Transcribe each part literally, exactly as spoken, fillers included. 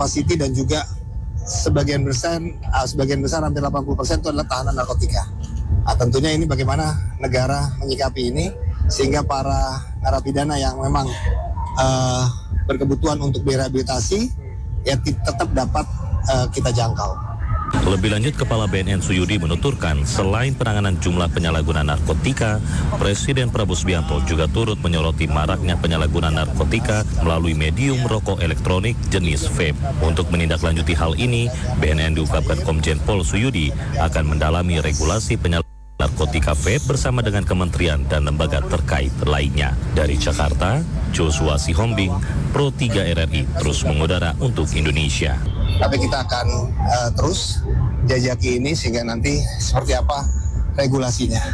capacity dan juga sebagian besar, uh, sebagian besar hampir delapan puluh persen itu adalah tahanan narkotika. Nah, tentunya ini bagaimana negara menyikapi ini sehingga para narapidana yang memang uh, berkebutuhan untuk direhabilitasi ya tetap dapat uh, kita jangkau. Lebih lanjut, Kepala B N N Suyudi menuturkan selain penanganan jumlah penyalahgunaan narkotika, Presiden Prabowo Subianto juga turut menyoroti maraknya penyalahgunaan narkotika melalui medium rokok elektronik jenis vape. Untuk menindaklanjuti hal ini, B N N diungkapkan Komjen Pol Suyudi akan mendalami regulasi penyalahgunaan narkotika vape bersama dengan kementerian dan lembaga terkait lainnya. Dari Jakarta, Joshua Sihombing, Pro tiga R R I terus mengudara untuk Indonesia. Tapi kita akan uh, terus jajaki ini sehingga nanti seperti apa regulasinya.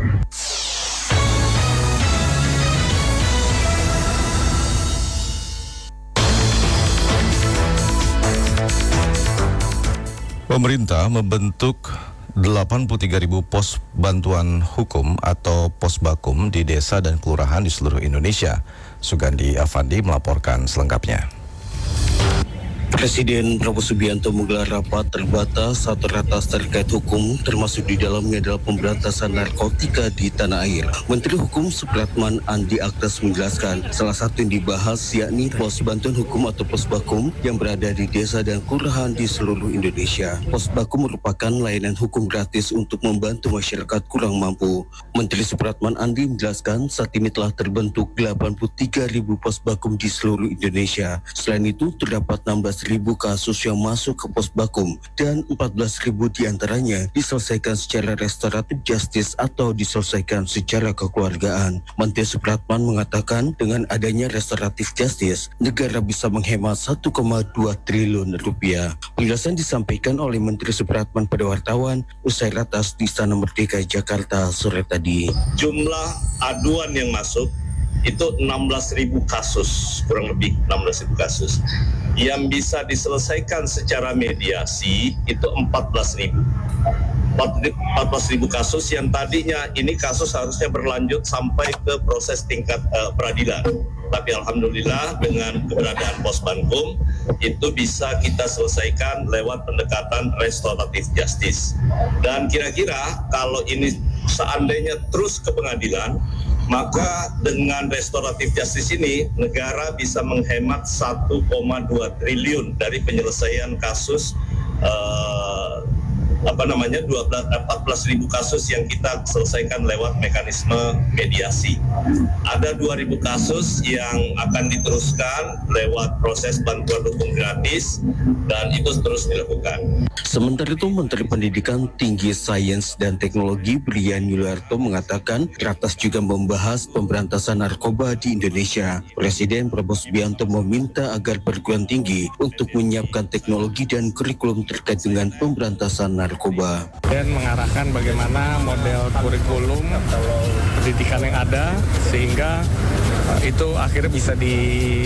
Pemerintah membentuk delapan puluh tiga ribu pos bantuan hukum atau Posbakum di desa dan kelurahan di seluruh Indonesia. Sugandi Avandi melaporkan selengkapnya. Presiden Prabowo Subianto menggelar rapat terbatas atau ratas terkait hukum, termasuk di dalamnya adalah pemberantasan narkotika di tanah air. Menteri Hukum Supratman Andi Aktas menjelaskan salah satu yang dibahas yakni pos bantuan hukum atau Posbakum yang berada di desa dan kelurahan di seluruh Indonesia. Posbakum merupakan layanan hukum gratis untuk membantu masyarakat kurang mampu. Menteri Supratman Andi menjelaskan saat ini telah terbentuk delapan puluh tiga ribu Posbakum di seluruh Indonesia. Selain itu terdapat enam belas ribu kasus yang masuk ke Posbakum dan empat belas ribu diantaranya diselesaikan secara restoratif justice atau diselesaikan secara kekeluargaan. Menteri Supratman mengatakan dengan adanya restoratif justice, negara bisa menghemat satu koma dua triliun rupiah. Penjelasan disampaikan oleh Menteri Supratman pada wartawan usai ratas di Istana Merdeka Jakarta sore tadi. Jumlah aduan yang masuk itu enam belas ribu kasus, kurang lebih enam belas ribu kasus. Yang bisa diselesaikan secara mediasi itu empat belas ribu. empat belas ribu kasus yang tadinya ini kasus harusnya berlanjut sampai ke proses tingkat uh, peradilan. Tapi alhamdulillah dengan keberadaan Posbankum itu bisa kita selesaikan lewat pendekatan restoratif justice. Dan kira-kira kalau ini seandainya terus ke pengadilan, maka dengan restoratif justice ini negara bisa menghemat satu koma dua triliun dari penyelesaian kasus uh, apa namanya dua belas, empat belas ribu kasus yang kita selesaikan lewat mekanisme mediasi. Ada dua ribu kasus yang akan diteruskan lewat proses bantuan hukum gratis dan itu terus dilakukan. Sementara itu, Menteri Pendidikan Tinggi, Sains dan Teknologi Brian Yuliarto mengatakan ratas juga membahas pemberantasan narkoba di Indonesia. Presiden Prabowo Subianto meminta agar perguruan tinggi untuk menyiapkan teknologi dan kurikulum terkait dengan pemberantasan narkoba. Dan mengarahkan bagaimana model kurikulum pendidikan yang ada sehingga itu akhirnya bisa di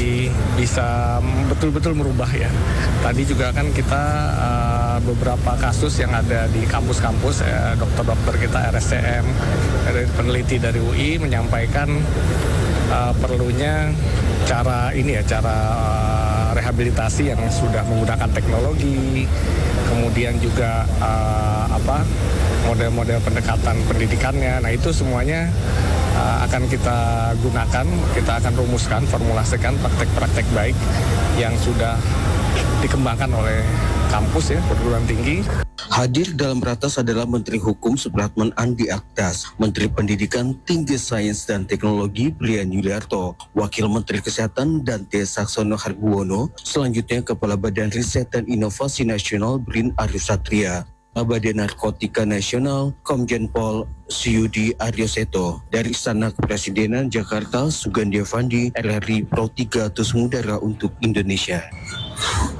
bisa betul-betul merubah ya. Tadi juga kan kita uh, beberapa kasus yang ada di kampus-kampus ya, dokter-dokter kita R S C M, peneliti dari U I menyampaikan uh, perlunya cara ini ya, cara uh, rehabilitasi yang sudah menggunakan teknologi, kemudian juga uh, apa model-model pendekatan pendidikannya. Nah itu semuanya uh, akan kita gunakan, kita akan rumuskan, formulasikan praktek-praktek baik yang sudah dikembangkan oleh kampus ya, perguruan tinggi. Hadir dalam ratas adalah Menteri Hukum Supratman Andi Aktas, Menteri Pendidikan Tinggi, Sains dan Teknologi Brian Yuliarto, Wakil Menteri Kesehatan Dante Saxono Harbuwono, selanjutnya Kepala Badan Riset dan Inovasi Nasional Brin Arif Satria, Badan Narkotika Nasional Komjen Pol Suyudi Aryoseto. Dari Istana Kepresidenan Jakarta, Sugandi Avandi, R R I Pro tiga terus mengudara untuk Indonesia.